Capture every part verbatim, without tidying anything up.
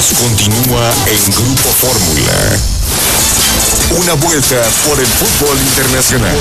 Modos continúa en Grupo Fórmula. Una vuelta por el fútbol internacional.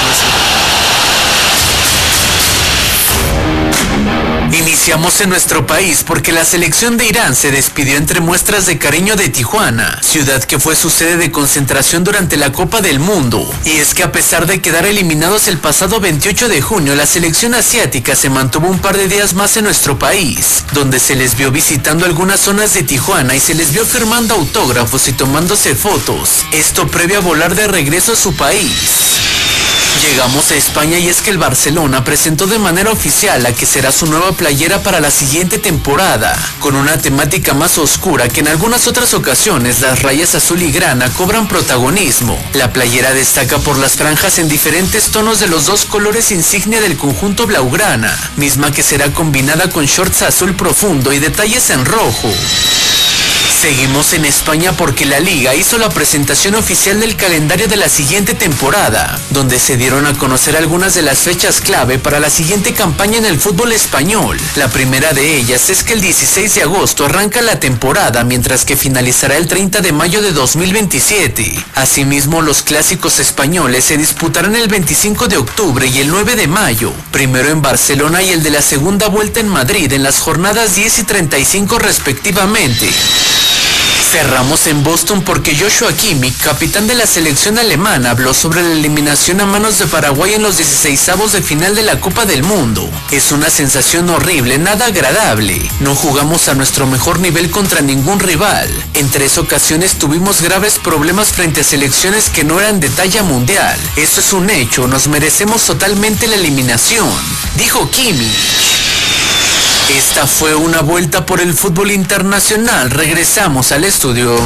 Iniciamos en nuestro país porque la selección de Irán se despidió entre muestras de cariño de Tijuana, ciudad que fue su sede de concentración durante la Copa del Mundo. Y es que a pesar de quedar eliminados el pasado veintiocho de junio, la selección asiática se mantuvo un par de días más en nuestro país, donde se les vio visitando algunas zonas de Tijuana y se les vio firmando autógrafos y tomándose fotos, esto previo a volar de regreso a su país. Llegamos a España y es que el Barcelona presentó de manera oficial la que será su nueva playera para la siguiente temporada, con una temática más oscura que en algunas otras ocasiones las rayas azul y grana cobran protagonismo. La playera destaca por las franjas en diferentes tonos de los dos colores insignia del conjunto blaugrana, misma que será combinada con shorts azul profundo y detalles en rojo. Seguimos en España porque la Liga hizo la presentación oficial del calendario de la siguiente temporada, donde se dieron a conocer algunas de las fechas clave para la siguiente campaña en el fútbol español. La primera de ellas es que el dieciséis de agosto arranca la temporada, mientras que finalizará el treinta de mayo de dos mil veintisiete. Asimismo, los clásicos españoles se disputarán el veinticinco de octubre y el nueve de mayo, primero en Barcelona y el de la segunda vuelta en Madrid en las jornadas diez y treinta y cinco respectivamente. Cerramos en Boston porque Joshua Kimmich, capitán de la selección alemana, habló sobre la eliminación a manos de Paraguay en los dieciseisavos de final de la Copa del Mundo. Es una sensación horrible, nada agradable. No jugamos a nuestro mejor nivel contra ningún rival. En tres ocasiones tuvimos graves problemas frente a selecciones que no eran de talla mundial. Eso es un hecho, nos merecemos totalmente la eliminación, dijo Kimmich. Esta fue una vuelta por el fútbol internacional. Regresamos al estudio.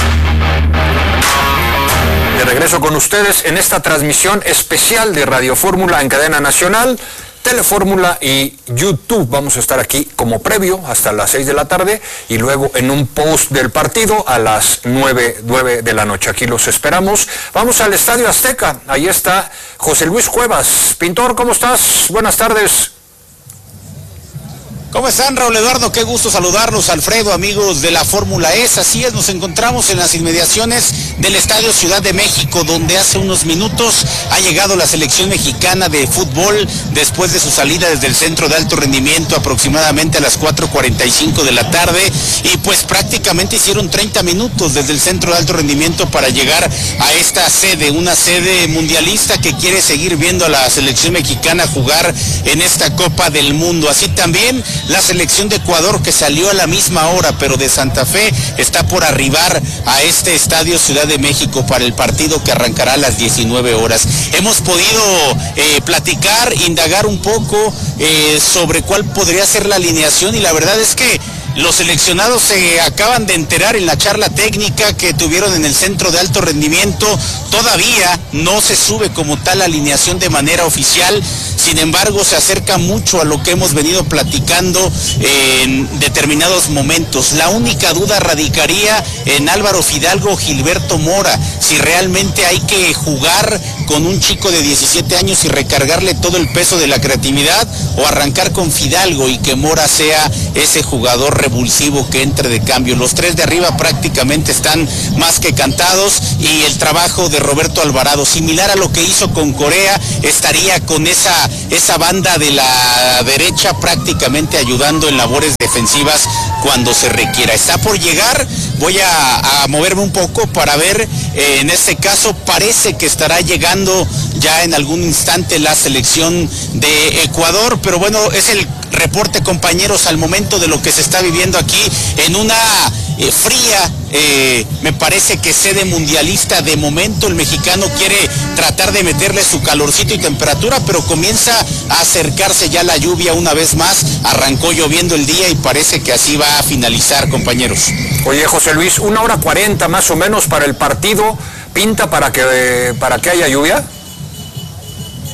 De regreso con ustedes en esta transmisión especial de Radio Fórmula en cadena nacional, Telefórmula y YouTube. Vamos a estar aquí como previo hasta las seis de la tarde y luego en un post del partido a las nueve de la noche. Aquí los esperamos. Vamos al Estadio Azteca. Ahí está José Luis Cuevas. Pintor, ¿cómo estás? Buenas tardes. ¿Cómo están, Raúl Eduardo? Qué gusto saludarlos, Alfredo, amigos de la Fórmula E. Así es, nos encontramos en las inmediaciones del Estadio Ciudad de México, donde hace unos minutos ha llegado la selección mexicana de fútbol después de su salida desde el centro de alto rendimiento aproximadamente a las cuatro cuarenta y cinco de la tarde, y pues prácticamente hicieron treinta minutos desde el centro de alto rendimiento para llegar a esta sede, una sede mundialista que quiere seguir viendo a la selección mexicana jugar en esta Copa del Mundo. Así también la selección de Ecuador, que salió a la misma hora, pero de Santa Fe, está por arribar a este Estadio Ciudad de México para el partido que arrancará a las diecinueve horas. Hemos podido eh, platicar, indagar un poco eh, sobre cuál podría ser la alineación, y la verdad es que los seleccionados se acaban de enterar en la charla técnica que tuvieron en el centro de alto rendimiento. Todavía no se sube como tal la alineación de manera oficial, sin embargo se acerca mucho a lo que hemos venido platicando en determinados momentos. La única duda radicaría en Álvaro Fidalgo o Gilberto Mora, si realmente hay que jugar con un chico de diecisiete años y recargarle todo el peso de la creatividad, o arrancar con Fidalgo y que Mora sea ese jugador revulsivo que entre de cambio. Los tres de arriba prácticamente están más que cantados, y el trabajo de Roberto Alvarado, similar a lo que hizo con Corea, estaría con esa, esa banda de la derecha prácticamente ayudando en labores defensivas cuando se requiera. Está por llegar, voy a, a moverme un poco para ver, eh, en este caso parece que estará llegando ya en algún instante la selección de Ecuador, pero bueno, es el reporte, compañeros, al momento de lo que se está viviendo aquí en una eh, fría, eh, me parece que sede mundialista. De momento el mexicano quiere tratar de meterle su calorcito y temperatura, pero comienza a acercarse ya la lluvia una vez más. Arrancó lloviendo el día y parece que así va a finalizar, compañeros. Oye, José Luis, una hora cuarenta más o menos para el partido, ¿pinta para que, para que haya lluvia?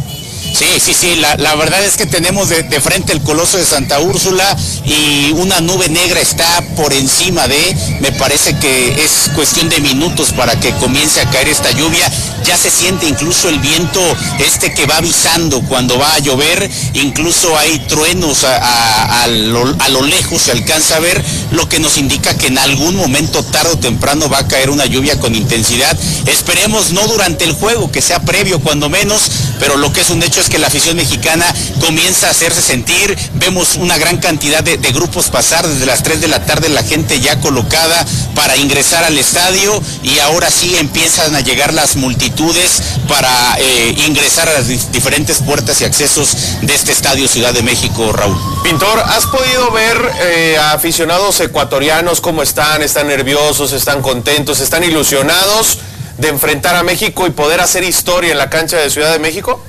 Sí, sí, sí, la, la verdad es que tenemos de, de frente el Coloso de Santa Úrsula y una nube negra está por encima de, me parece que es cuestión de minutos para que comience a caer esta lluvia. Ya se siente incluso el viento este que va avisando cuando va a llover, incluso hay truenos a, a, a, lo, a lo lejos, se alcanza a ver, lo que nos indica que en algún momento, tarde o temprano, va a caer una lluvia con intensidad. Esperemos no durante el juego, que sea previo cuando menos, pero lo que es un hecho es que la afición mexicana comienza a hacerse sentir. Vemos una gran cantidad de, de grupos pasar desde las tres de la tarde, la gente ya colocada para ingresar al estadio, y ahora sí empiezan a llegar las multitudes para eh, ingresar a las diferentes puertas y accesos de este estadio Ciudad de México, Raúl. Pintor, ¿has podido ver eh, a aficionados ecuatorianos cómo están? ¿Están nerviosos? ¿Están contentos? ¿Están ilusionados de enfrentar a México y poder hacer historia en la cancha de Ciudad de México?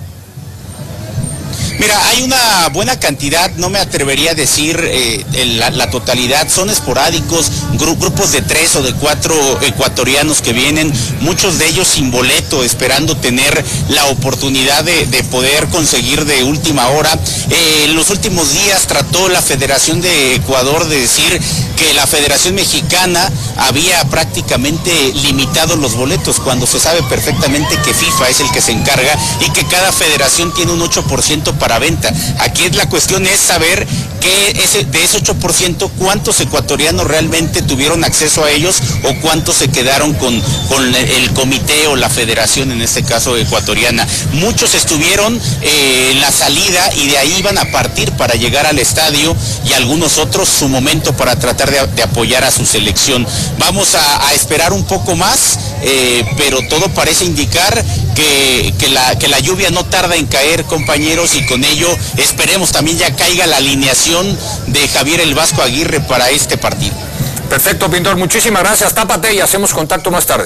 Mira, hay una buena cantidad, no me atrevería a decir eh, la, la totalidad, son esporádicos, gru grupos de tres o de cuatro ecuatorianos que vienen, muchos de ellos sin boleto, esperando tener la oportunidad de, de poder conseguir de última hora. Eh, en los últimos días trató la Federación de Ecuador de decir que la Federación Mexicana había prácticamente limitado los boletos, cuando se sabe perfectamente que FIFA es el que se encarga y que cada federación tiene un ocho por ciento para venta. Aquí la cuestión es saber que ese, de ese ocho por ciento, cuántos ecuatorianos realmente tuvieron acceso a ellos o cuántos se quedaron con, con el comité o la federación, en este caso ecuatoriana. Muchos estuvieron eh, en la salida y de ahí iban a partir para llegar al estadio, y algunos otros su momento para tratar de, de apoyar a su selección. Vamos a, a esperar un poco más, eh, pero todo parece indicar que, que, la, que la lluvia no tarda en caer, compañeros, y con ello esperemos también ya caiga la alineación de Javier el Vasco Aguirre para este partido. Perfecto, Pintor, muchísimas gracias. Tápate y hacemos contacto más tarde.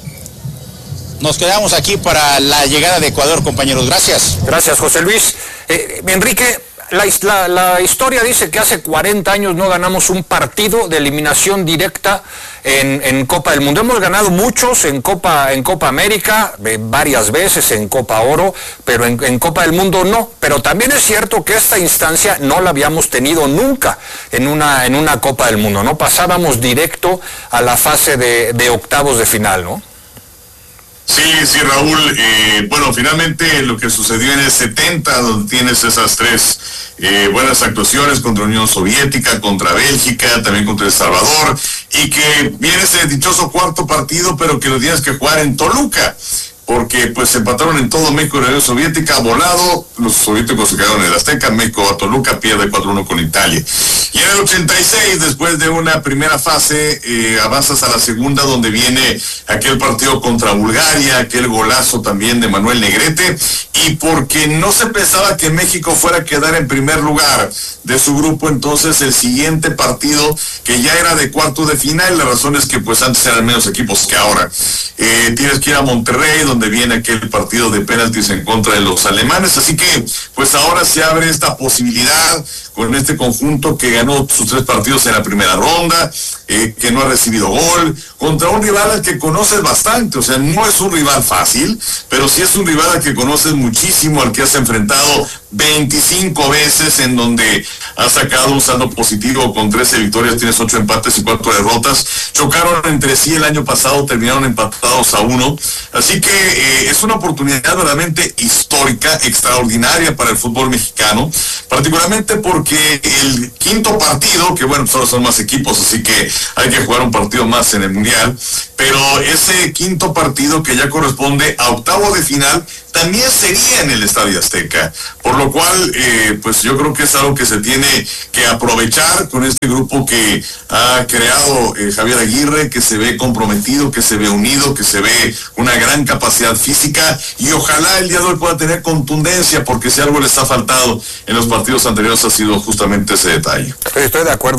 Nos quedamos aquí para la llegada de Ecuador, compañeros. Gracias. Gracias, José Luis. Eh, Enrique, la, la, la historia dice que hace cuarenta años no ganamos un partido de eliminación directa en, en Copa del Mundo. Hemos ganado muchos en Copa, en Copa América, eh, varias veces en Copa Oro, pero en, en Copa del Mundo no. Pero también es cierto que esta instancia no la habíamos tenido nunca en una, en una Copa del Mundo, ¿no? Pasábamos directo a la fase de, de octavos de final, ¿no? Sí, sí, Raúl. Eh, bueno, finalmente lo que sucedió en el setenta, donde tienes esas tres eh, buenas actuaciones contra la Unión Soviética, contra Bélgica, también contra El Salvador, y que viene ese dichoso cuarto partido, pero que lo tienes que jugar en Toluca, porque pues se empataron en todo México y la Unión Soviética, volado, los soviéticos se quedaron en el Azteca, México a Toluca pierde cuatro uno con Italia. Y en el ochenta y seis, después de una primera fase, eh, avanzas a la segunda, donde viene aquel partido contra Bulgaria, aquel golazo también de Manuel Negrete, y porque no se pensaba que México fuera a quedar en primer lugar de su grupo, entonces el siguiente partido, que ya era de cuarto de final, la razón es que pues antes eran menos equipos que ahora, eh, tienes que ir a Monterrey, donde viene aquel partido de penaltis en contra de los alemanes, así que pues ahora se abre esta posibilidad con este conjunto que ganó sus tres partidos en la primera ronda, eh, que no ha recibido gol, contra un rival al que conoces bastante, o sea, no es un rival fácil, pero sí es un rival al que conoces muchísimo, al que has enfrentado veinticinco veces, en donde has sacado un saldo positivo con trece victorias, tienes ocho empates y cuatro derrotas. Chocaron entre sí el año pasado, terminaron empatados a uno, así que eh, es una oportunidad verdaderamente histórica, extraordinaria para el fútbol mexicano, particularmente porque el quinto partido, que bueno, solo son más equipos, así que hay que jugar un partido más en el Mundial, pero ese quinto partido, que ya corresponde a octavo de final, también sería en el Estadio Azteca, por lo cual eh, pues yo creo que es algo que se tiene que aprovechar con este grupo que ha creado eh, Javier Aguirre, que se ve comprometido, que se ve unido, que se ve una gran capacidad física, y ojalá el día de hoy pueda tener contundencia, porque si algo les ha faltado en los partidos anteriores ha sido justamente ese detalle. Estoy de acuerdo.